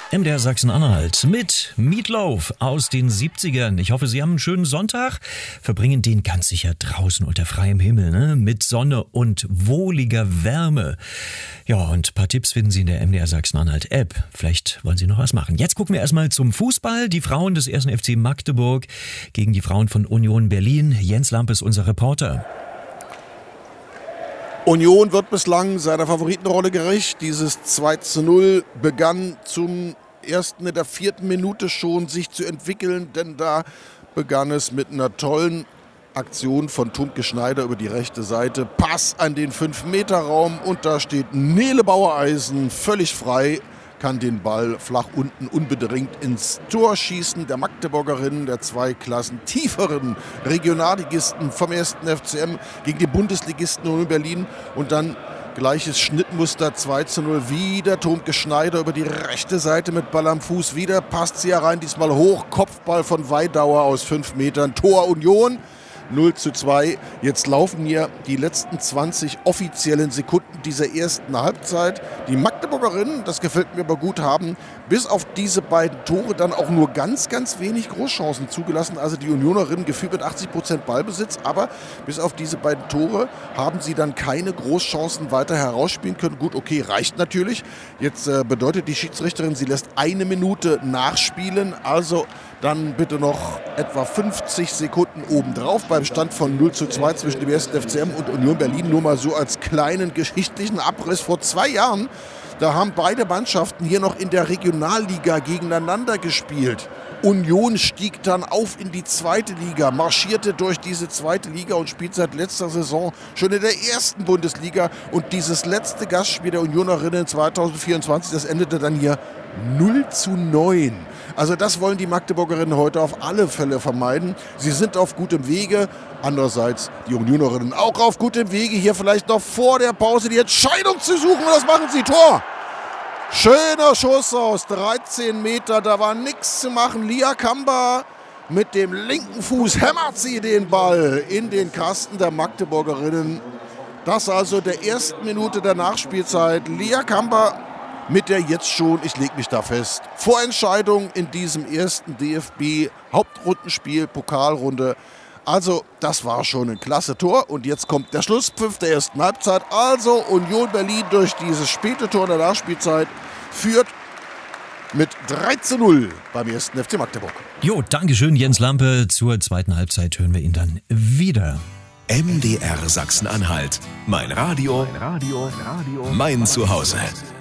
MDR Sachsen-Anhalt mit Meatloaf aus den 70ern. Ich hoffe, Sie haben einen schönen Sonntag, verbringen den ganz sicher draußen unter freiem Himmel, ne? Mit Sonne und wohliger Wärme. Ja, und ein paar Tipps finden Sie in der MDR Sachsen-Anhalt App. Vielleicht wollen Sie noch was machen. Jetzt gucken wir erstmal zum Fußball. Die Frauen des 1. FC Magdeburg gegen die Frauen von Union Berlin. Jens Lampe ist unser Reporter. Union wird bislang seiner Favoritenrolle gerecht. Dieses 2:0 begann in der 4. Minute schon sich zu entwickeln, denn da begann es mit einer tollen Aktion von Tumke Schneider über die rechte Seite. Pass an den 5-Meter-Raum und da steht Nele Bauereisen völlig frei, kann den Ball flach unten unbedingt ins Tor schießen. Der Magdeburgerinnen, der 2 Klassen tieferen Regionalligisten vom 1. FCM gegen die Bundesligisten Union Berlin. Und dann gleiches Schnittmuster, 2:0, wieder Tumke Schneider über die rechte Seite mit Ball am Fuß. Wieder passt sie herein, diesmal hoch, Kopfball von Weidauer aus 5 Metern. Tor Union. 0:2. Jetzt laufen hier die letzten 20 offiziellen Sekunden dieser ersten Halbzeit. Die Magdeburgerinnen, das gefällt mir aber gut, haben bis auf diese beiden Tore dann auch nur ganz, ganz wenig Großchancen zugelassen. Also die Unionerinnen gefühlt mit 80% Ballbesitz, aber bis auf diese beiden Tore haben sie dann keine Großchancen weiter herausspielen können. Gut, okay, reicht natürlich. Jetzt bedeutet die Schiedsrichterin, sie lässt 1 Minute nachspielen, also dann bitte noch etwa 50 Sekunden obendrauf beim Stand von 0:2 zwischen dem 1. FCM und Union Berlin. Nur mal so als kleinen geschichtlichen Abriss. Vor 2 Jahren, da haben beide Mannschaften hier noch in der Regionalliga gegeneinander gespielt. Union stieg dann auf in die 2. Liga, marschierte durch diese 2. Liga und spielt seit letzter Saison schon in der 1. Bundesliga. Und dieses letzte Gastspiel der Unionerinnen 2024, das endete dann hier 0:9. Also das wollen die Magdeburgerinnen heute auf alle Fälle vermeiden. Sie sind auf gutem Wege. Andererseits die Unionerinnen auch auf gutem Wege, hier vielleicht noch vor der Pause die Entscheidung zu suchen. Und das machen sie. Tor! Schöner Schuss aus 13 Meter, da war nichts zu machen. Lia Kamba mit dem linken Fuß hämmert sie den Ball in den Kasten der Magdeburgerinnen. Das also der 1. Minute der Nachspielzeit. Lia Kamba mit der jetzt schon, ich lege mich da fest, Vorentscheidung in diesem ersten DFB-Hauptrundenspiel, Pokalrunde. Also das war schon ein klasse Tor und jetzt kommt der Schlusspfiff der ersten Halbzeit. Also Union Berlin durch dieses späte Tor in der Nachspielzeit führt mit 3:0 beim 1. FC Magdeburg. Jo, Dankeschön Jens Lampe. Zur zweiten Halbzeit hören wir ihn dann wieder. MDR Sachsen-Anhalt. Mein Radio, mein Zuhause.